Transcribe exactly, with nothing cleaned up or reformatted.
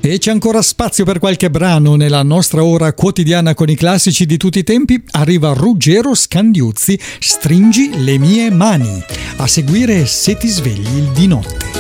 E c'è ancora spazio per qualche brano nella nostra ora quotidiana con i classici di tutti i tempi. Arriva Ruggero Scandiuzzi, Stringi le mie mani. A seguire Se ti svegli il di notte.